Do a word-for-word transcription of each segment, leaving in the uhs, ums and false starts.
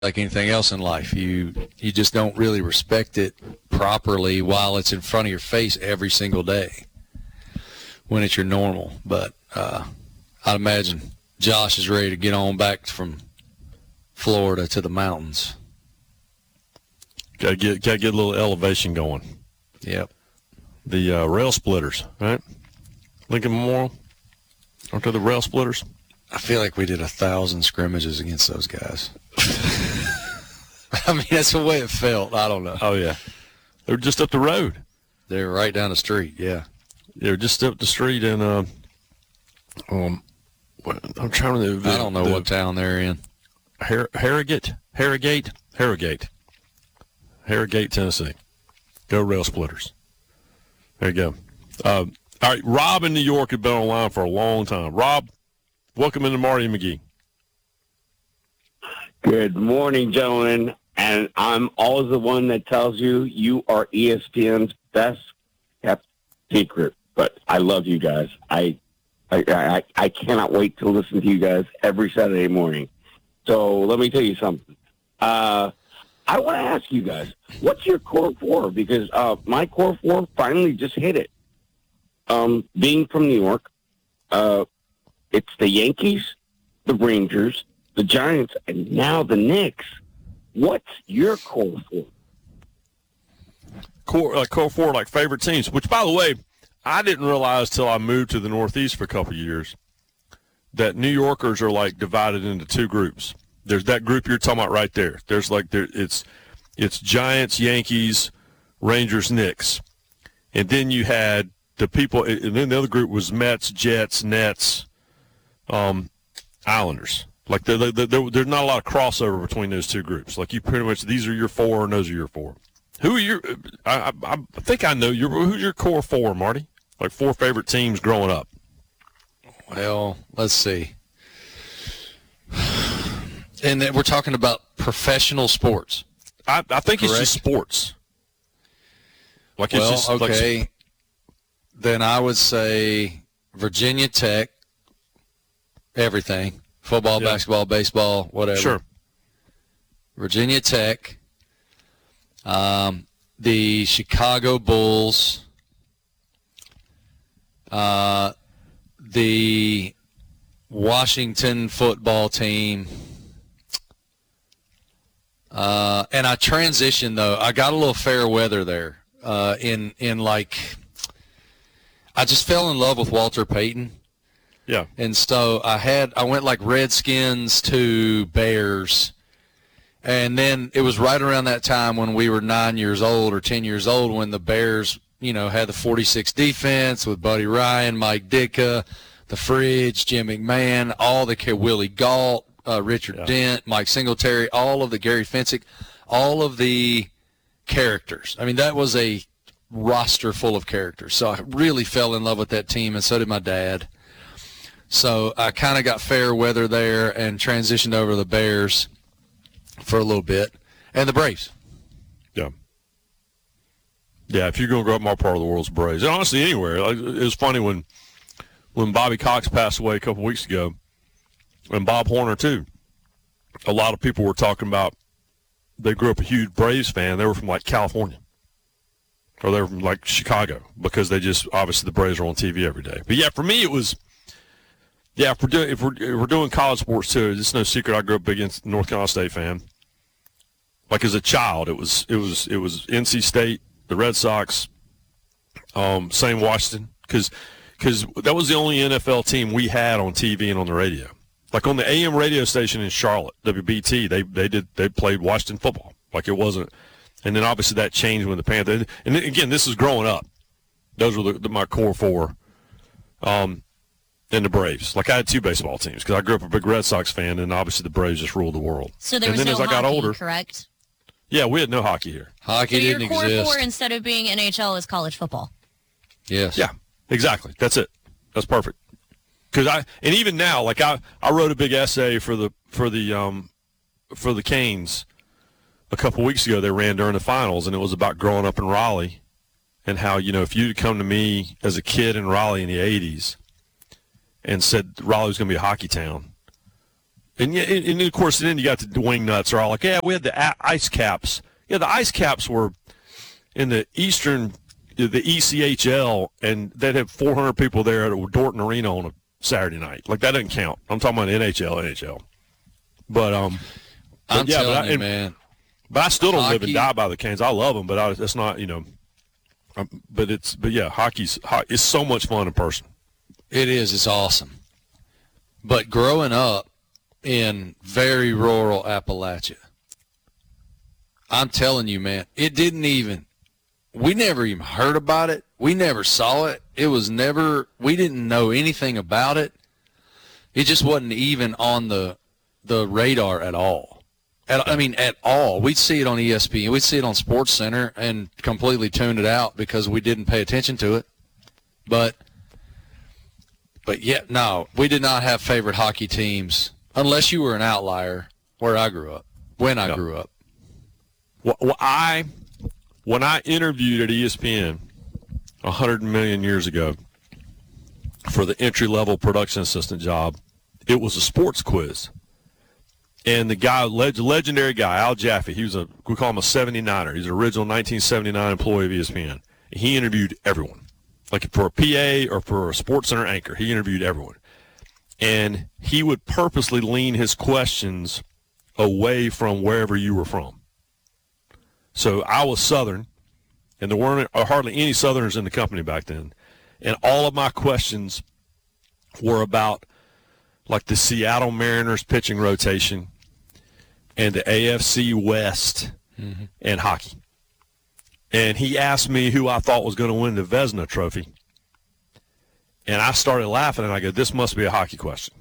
like anything else in life. You you just don't really respect it properly while it's in front of your face every single day when it's your normal. But uh, I'd imagine Josh is ready to get on back from Florida to the mountains. Got to get got to get a little elevation going. Yep. The uh, rail splitters, right? Lincoln Memorial. Aren't they the rail splitters? I feel like we did a thousand scrimmages against those guys. I mean, that's the way it felt. I don't know. Oh, yeah. They were just up the road. They were right down the street, yeah. They were just up the street in, uh, um, I'm trying to the, I don't know the, what town they're in. Har- Harrogate? Harrogate? Harrogate. Harrogate, Tennessee. Go Rail Splitters. There you go. Uh, all right, Rob in New York has been online for a long time. Rob, welcome into Marty and McGee. Good morning, gentlemen. And I'm always the one that tells you you are E S P N's best kept secret. But I love you guys. I, I, I, I cannot wait to listen to you guys every Saturday morning. So let me tell you something. Uh, I want to ask you guys, what's your core four? Because uh, my core four finally just hit it. Um, being from New York, uh, it's the Yankees, the Rangers, the Giants, and now the Knicks. What's your core four? Core, uh, core four, like favorite teams, which, by the way, I didn't realize till I moved to the Northeast for a couple of years that New Yorkers are, like, divided into two groups. There's that group you're talking about right there. There's, like, there it's it's Giants, Yankees, Rangers, Knicks. And then you had the people, and then the other group was Mets, Jets, Nets, um, Islanders. Like, there, there, there, there's not a lot of crossover between those two groups. Like, you pretty much, these are your four and those are your four. Who are your, I, I, I think I know, your, who's your core four, Marty? Like, four favorite teams growing up. Well, let's see. And then we're talking about professional sports. I, I think Correct? It's just sports. Like, well, it's just, okay. Like, then I would say Virginia Tech, everything. Football, yeah. Basketball, baseball, whatever. Sure. Virginia Tech, um, the Chicago Bulls, uh, the Washington football team. Uh, and I transitioned, though. I got a little fair weather there uh, in, in, like, I just fell in love with Walter Payton. Yeah. And so I had I went like Redskins to Bears. And then it was right around that time when we were nine years old or ten years old when the Bears, you know, had the forty-six defense with Buddy Ryan, Mike Ditka, the Fridge, Jim McMahon, all the Willie Gault, uh, Richard yeah. Dent, Mike Singletary, all of the Gary Fensick, all of the characters. I mean, that was a roster full of characters. So I really fell in love with that team, and so did my dad. So I kind of got fair weather there and transitioned over to the Bears for a little bit, and the Braves. Yeah. Yeah, if you're going to grow up in my part of the world, it's Braves. And honestly, anywhere. It was funny when when Bobby Cox passed away a couple weeks ago, and Bob Horner, too. A lot of people were talking about they grew up a huge Braves fan. They were from, like, California. Or they were from, like, Chicago because they just, obviously, the Braves are on T V every day. But, yeah, for me, it was – Yeah, if we're doing if we're if we're doing college sports too, it's no secret I grew up big against North Carolina State fan. Like as a child, it was it was it was N C State, the Red Sox, um, same Washington, because because that was the only N F L team we had on T V and on the radio. Like on the A M radio station in Charlotte, W B T, they they did they played Washington football. Like it wasn't, and then obviously that changed when the Panthers. And then, again, this is growing up. Those were the, the, my core four. Um. And the Braves. Like, I had two baseball teams because I grew up a big Red Sox fan, and obviously the Braves just ruled the world. So there and was then no as I got hockey, older, correct? Yeah, we had no hockey here. Hockey so didn't your core exist. four, instead of being N H L, is college football. Yes. Yeah, exactly. That's it. That's perfect. Because I and even now, like I, I wrote a big essay for the for the um for the Canes a couple weeks ago. They ran during the finals, and it was about growing up in Raleigh and how, you know, if you'd come to me as a kid in Raleigh in the eighties and said Raleigh was going to be a hockey town, And, and, and of course, then you got the wing nuts are all like, yeah, we had the a- ice caps. Yeah, the ice caps were in the Eastern, the E C H L, and they'd have four hundred people there at Dorton Arena on a Saturday night. Like, that doesn't count. I'm talking about N H L, N H L. But, um, but I'm yeah, telling but I, you, and, man. But I still don't Hockey, live and die by the Canes. I love them, but I, it's not, you know, um, but it's, but yeah, hockey's, ho- it's so much fun in person. It is. It's awesome. But growing up in very rural Appalachia, I'm telling you, man, it didn't even, we never even heard about it. We never saw it. It was never, we didn't know anything about it. It just wasn't even on the the radar at all. At, I mean, at all. We'd see it on E S P N. We'd see it on Sports Center and completely tune it out because we didn't pay attention to it. But, but yeah, no, we did not have favorite hockey teams unless you were an outlier where I grew up, when I No. grew up. Well, well, I, when I interviewed at E S P N a hundred million years ago for the entry-level production assistant job, it was a sports quiz. And the guy, leg- legendary guy, Al Jaffe, he was a, we call him a seventy-niner. He's an original nineteen seventy-nine employee of E S P N. He interviewed everyone. Like for a P A or for a Sports Center anchor, he interviewed everyone. And he would purposely lean his questions away from wherever you were from. So I was Southern, and there weren't hardly any Southerners in the company back then. And all of my questions were about like the Seattle Mariners pitching rotation and the A F C West mm-hmm. and hockey. And he asked me who I thought was going to win the Vezina Trophy. And I started laughing, and I go, this must be a hockey question.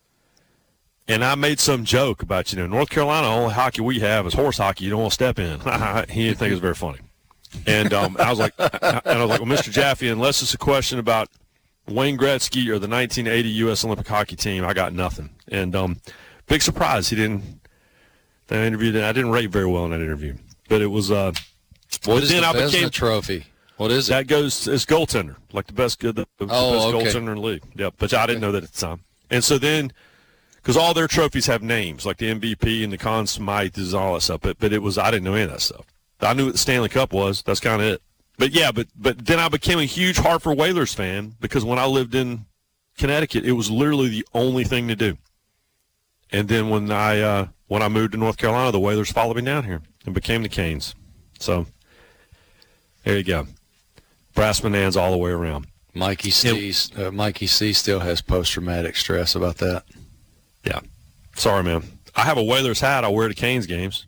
And I made some joke about, you know, North Carolina, the only hockey we have is horse hockey you don't want to step in. He didn't think it was very funny. And um, I was like, and I was like, well, Mister Jaffe, unless it's a question about Wayne Gretzky or the nineteen eighty U S Olympic hockey team, I got nothing. And um, big surprise, he didn't. That interview, I didn't rate very well in that interview, but it was. Uh, what is then the I Vezina became, Trophy? What is it? That goes as goaltender, like the best good, the, the Oh, best okay. goaltender in the league. Yep, but I didn't know that at the time. And so then, because all their trophies have names, like the M V P and the Conn Smythe is all that stuff. But but it was I didn't know any of that stuff. I knew what the Stanley Cup was. That's kind of it. But yeah, but but then I became a huge Hartford Whalers fan because when I lived in Connecticut, it was literally the only thing to do. And then when I uh, when I moved to North Carolina, the Whalers followed me down here and became the Canes. So there you go, brass bonanza all the way around. Mikey C. Uh, Mikey C. still has post-traumatic stress about that. Yeah, sorry, man. I have a Whalers hat. I wear to Canes games.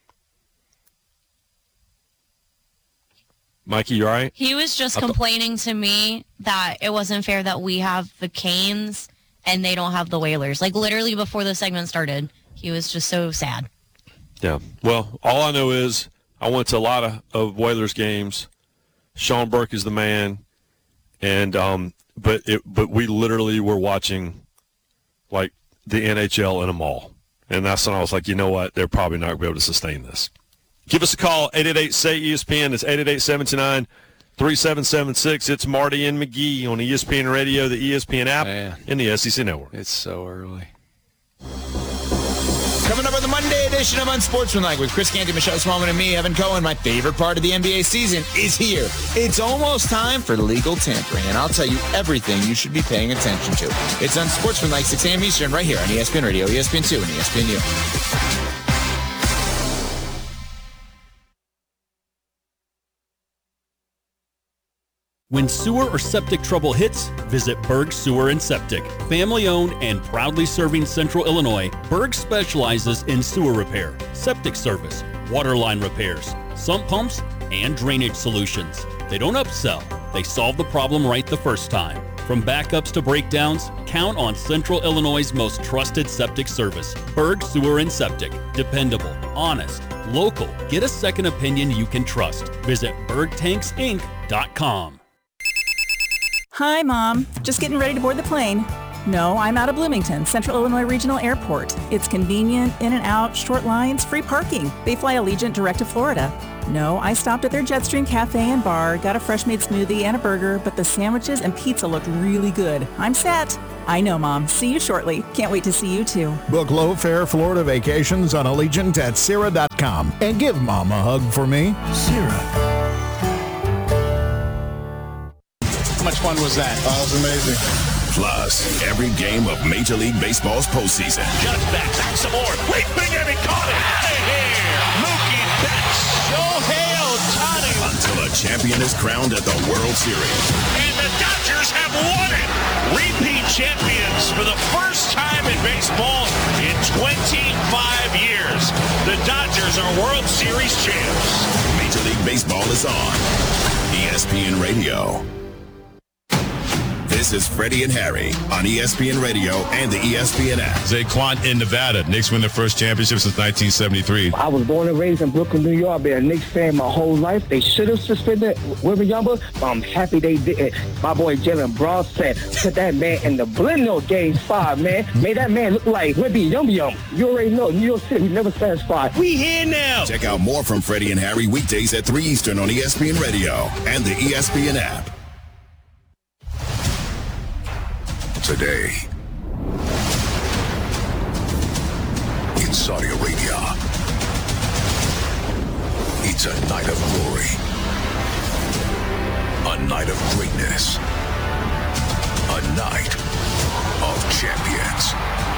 Mikey, you all right? He was just I th- complaining to me that it wasn't fair that we have the Canes and they don't have the Whalers. Like, literally before the segment started, he was just so sad. Yeah. Well, all I know is I went to a lot of, of Whalers games. Sean Burke is the man. And um, but it but we literally were watching, like, the N H L in a mall. And that's when I was like, you know what? They're probably not going to be able to sustain this. Give us a call, eight eight eight, S A Y, E S P N. It's eight eight eight, seven two nine, three seven seven six. It's Marty and McGee on E S P N Radio, the E S P N app, Man. and the S E C Network. It's so early. Coming up on the Monday edition of Unsportsmanlike with Chris Canty, Michelle Smallman, and me, Evan Cohen. My favorite part of the N B A season is here. It's almost time for legal tampering, and I'll tell you everything you should be paying attention to. It's Unsportsmanlike, six a.m. Eastern, right here on E S P N Radio, E S P N two, and E S P N U. When sewer or septic trouble hits, visit Berg Sewer and Septic. Family-owned and proudly serving Central Illinois, Berg specializes in sewer repair, septic service, water line repairs, sump pumps, and drainage solutions. They don't upsell. They solve the problem right the first time. From backups to breakdowns, count on Central Illinois' most trusted septic service. Berg Sewer and Septic. Dependable, honest, local. Get a second opinion you can trust. Visit berg tanks inc dot com. Hi, Mom. Just getting ready to board the plane. No, I'm out of Bloomington, Central Illinois Regional Airport. It's convenient, in and out, short lines, free parking. They fly Allegiant direct to Florida. No, I stopped at their Jetstream Cafe and Bar, got a fresh-made smoothie and a burger, but the sandwiches and pizza looked really good. I'm set. I know, Mom. See you shortly. Can't wait to see you, too. Book low-fare Florida vacations on Allegiant at Cirrus dot com. And give Mom a hug for me. Cirrus. How much fun was that? Oh, it was amazing. Plus, every game of Major League Baseball's postseason. Just back, back some more. Leaping and he caught it. Out of here. Mookie Betts. Shohei Ohtani. Until a champion is crowned at the World Series. And the Dodgers have won it. Repeat champions for the first time in baseball in twenty-five years. The Dodgers are World Series champs. Major League Baseball is on E S P N Radio. This is Freddie and Harry on E S P N Radio and the E S P N app. Zaquan in Nevada. Knicks win their first championship since nineteen seventy-three. I was born and raised in Brooklyn, New York. I've been a Knicks fan my whole life. They should have suspended Wembanyama, but I'm happy they didn't. My boy Jalen Brown said, put that man in the blender game five, man. Made that man look like Wemby Yum Yum. You already know, New York City, we never satisfied. We here now. Check out more from Freddie and Harry weekdays at three Eastern on E S P N Radio and the E S P N app. Today, in Saudi Arabia, it's a night of glory, a night of greatness, a night of champions.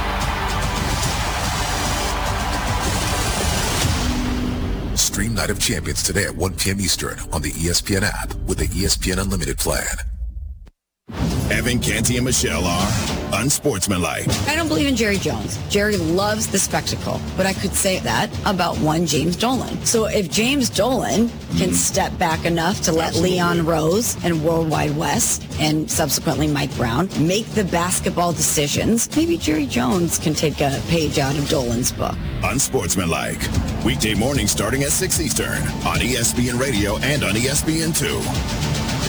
Stream Night of Champions today at one p.m. Eastern on the E S P N app with the E S P N Unlimited plan. Evan, Canty, and Michelle are unsportsmanlike. I don't believe in Jerry Jones. Jerry loves the spectacle, but I could say that about one James Dolan. So if James Dolan can mm. step back enough to let Absolutely. Leon Rose and Worldwide West and subsequently Mike Brown make the basketball decisions, maybe Jerry Jones can take a page out of Dolan's book. Unsportsmanlike. Weekday morning starting at six Eastern on E S P N Radio and on E S P N two.